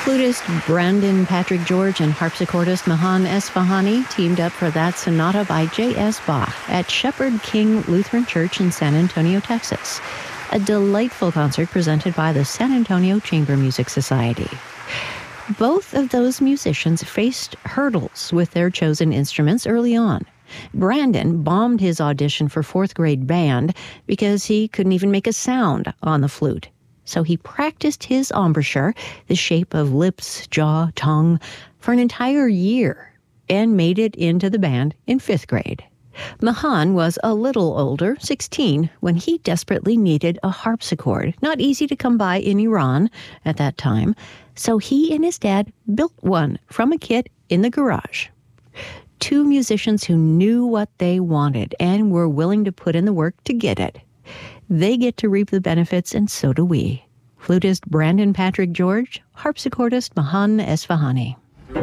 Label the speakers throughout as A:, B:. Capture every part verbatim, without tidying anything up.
A: Flutist Brandon Patrick George and harpsichordist Mahan Esfahani teamed up for that sonata by J S Bach at Shepherd King Lutheran Church in San Antonio, Texas. A delightful concert presented by the San Antonio Chamber Music Society. Both of those musicians faced hurdles with their chosen instruments early on. Brandon bombed his audition for fourth grade band because he couldn't even make a sound on the flute. So he practiced his embouchure, the shape of lips, jaw, tongue, for an entire year and made it into the band in fifth grade. Mahan was a little older, sixteen, when he desperately needed a harpsichord, not easy to come by in Iran at that time, so he and his dad built one from a kit in the garage. Two musicians who knew what they wanted and were willing to put in the work to get it. They get to reap the benefits, and so do we. Flutist Brandon Patrick George, harpsichordist Mahan Esfahani.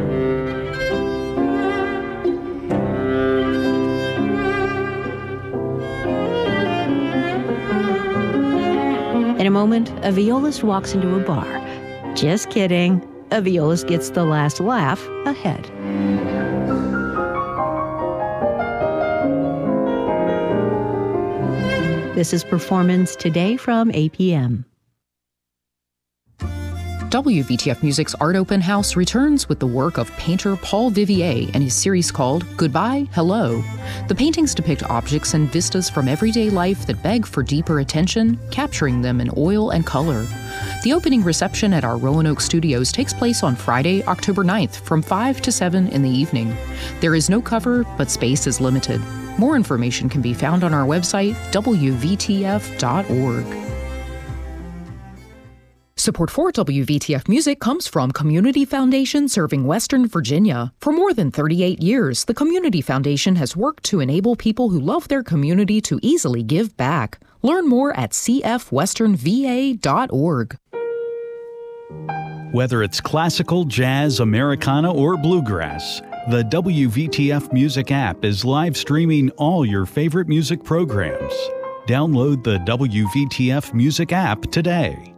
A: In a moment, a violist walks into a bar. Just kidding. A violist gets the last laugh ahead. This is Performance Today from A P M.
B: W V T F Music's Art Open House returns with the work of painter Paul Vivier and his series called Goodbye, Hello. The paintings depict objects and vistas from everyday life that beg for deeper attention, capturing them in oil and color. The opening reception at our Roanoke Studios takes place on Friday, October ninth from five to seven in the evening. There is no cover, but space is limited. More information can be found on our website, W V T F dot org. Support for W V T F Music comes from Community Foundation serving Western Virginia. For more than thirty-eight years, the Community Foundation has worked to enable people who love their community to easily give back. Learn more at C F western V A dot org.
C: Whether it's classical, jazz, Americana, or bluegrass, the W V T F Music app is live streaming all your favorite music programs. Download the W V T F Music app today.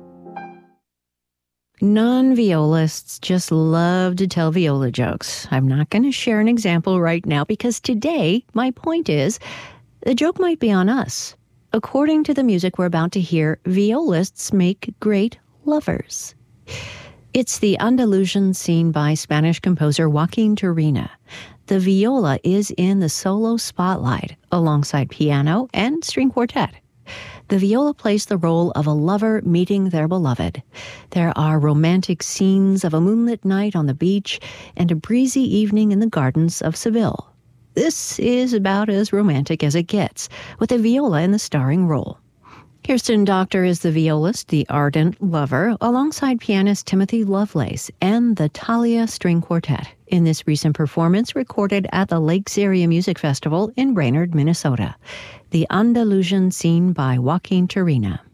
A: Non-violists just love to tell viola jokes. I'm not going to share an example right now because today, my point is, the joke might be on us. According to the music we're about to hear, violists make great lovers. It's the Andalusian scene by Spanish composer Joaquin Turina. The viola is in the solo spotlight alongside piano and string quartet. The viola plays the role of a lover meeting their beloved. There are romantic scenes of a moonlit night on the beach and a breezy evening in the gardens of Seville. This is about as romantic as it gets, with the viola in the starring role. Kirsten Doctor is the violist, the ardent lover, alongside pianist Timothy Lovelace and the Thalia String Quartet in this recent performance recorded at the Lakes Area Music Festival in Brainerd, Minnesota. The Andalusian Scene by Joaquin Turina.